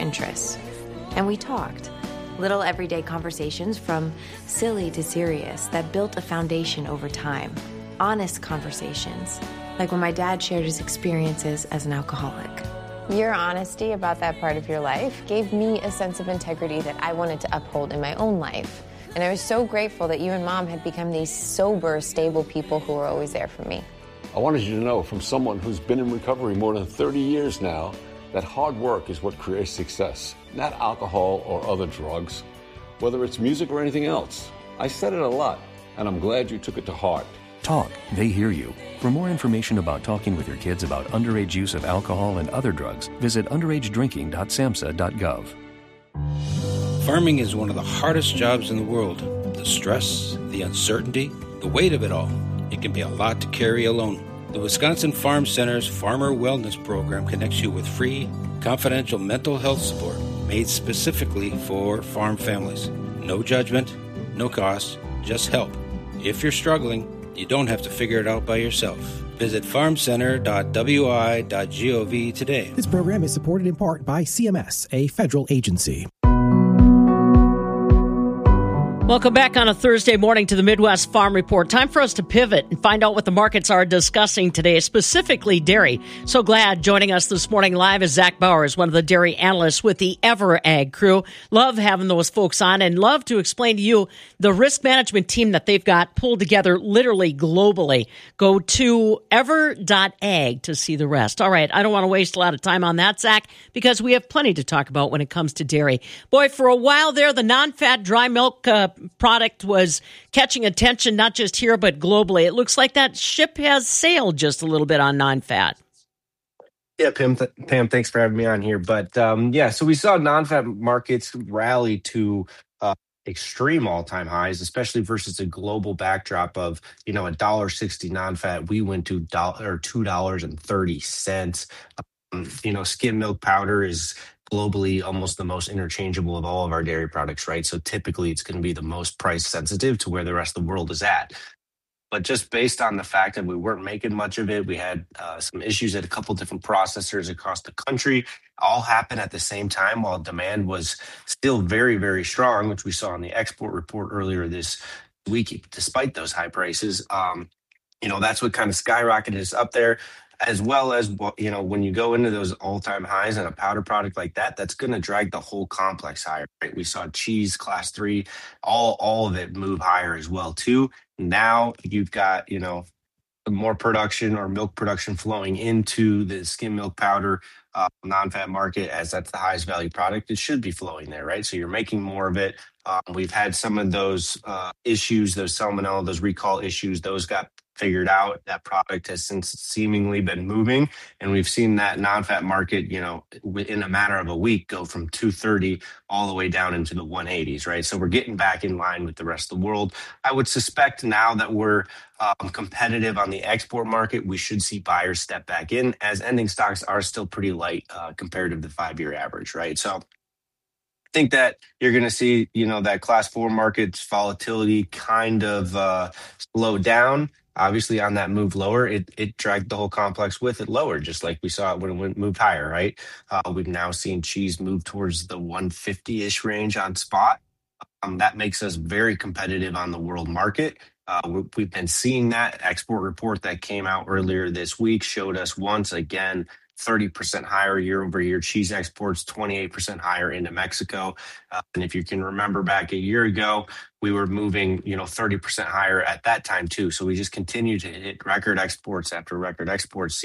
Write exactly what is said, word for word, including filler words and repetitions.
interests. And we talked. Little everyday conversations from silly to serious that built a foundation over time. Honest conversations, like when my dad shared his experiences as an alcoholic. Your honesty about that part of your life gave me a sense of integrity that I wanted to uphold in my own life. And I was so grateful that you and Mom had become these sober, stable people who were always there for me. I wanted you to know from someone who's been in recovery more than thirty years now that hard work is what creates success, not alcohol or other drugs, whether it's music or anything else. I said it a lot, and I'm glad you took it to heart. Talk, they hear you. For more information about talking with your kids about underage use of alcohol and other drugs, visit underage drinking dot samhsa dot gov. Farming is one of the hardest jobs in the world. The stress, the uncertainty, the weight of it all. It can be a lot to carry alone. The Wisconsin Farm Center's Farmer Wellness Program connects you with free, confidential mental health support made specifically for farm families. No judgment, no cost, just help. If you're struggling, you don't have to figure it out by yourself. Visit farm center dot w i dot gov today. This program is supported in part by C M S, a federal agency. Welcome back on a Thursday morning to the Midwest Farm Report. Time for us to pivot and find out what the markets are discussing today, specifically dairy. So glad joining us this morning live is Zach Bowers, one of the dairy analysts with the EverAg crew. Love having those folks on and love to explain to you the risk management team that they've got pulled together literally globally. Go to ever dot ag to see the rest. All right, I don't want to waste a lot of time on that, Zach, because we have plenty to talk about when it comes to dairy. Boy, for a while there, the non-fat dry milk uh, product was catching attention, not just here, but globally. It looks like that ship has sailed just a little bit on non-fat. Yeah, Pam, th- Pam, thanks for having me on here. But um, yeah, so we saw non-fat markets rally to uh, extreme all-time highs, especially versus a global backdrop of, you know, a one dollar sixty non-fat. We went to dollar or two dollars and thirty cents. Um, you know, skim milk powder is globally almost the most interchangeable of all of our dairy products, right? So typically it's going to be the most price sensitive to where the rest of the world is at. But just based on the fact that we weren't making much of it, we had uh, some issues at a couple different processors across the country, all happened at the same time while demand was still very, very strong, which we saw in the export report earlier this week, despite those high prices. Um, you know, that's what kind of skyrocketed us up there. As well as, you know, when you go into those all-time highs on a powder product like that, that's going to drag the whole complex higher, right? We saw cheese, class three, all all of it move higher as well, too. Now you've got, you know, more production or milk production flowing into the skim milk powder uh, non-fat market, as that's the highest value product. It should be flowing there, right? So you're making more of it. Um, we've had some of those uh, issues, those salmonella, those recall issues, those got figured out. That product has since seemingly been moving, and we've seen that non-fat market, you know, in a matter of a week go from two thirty all the way down into the one eighties, right? So we're getting back in line with the rest of the world. I would suspect now that we're um, competitive on the export market, we should see buyers step back in, as ending stocks are still pretty light uh, compared to the five-year average, right? So I think that you're going to see, you know, that class four market's volatility kind of uh, slow down. Obviously, on that move lower, it it dragged the whole complex with it lower, just like we saw it when it went, moved higher, right? Uh, we've now seen cheese move towards the one fifty-ish range on spot. Um, that makes us very competitive on the world market. Uh, we, we've been seeing that. Export report that came out earlier this week showed us once again thirty percent higher year over year cheese exports, twenty-eight percent higher into Mexico. Uh, and if you can remember back a year ago, we were moving, you know, thirty percent higher at that time too. So we just continue to hit record exports after record exports.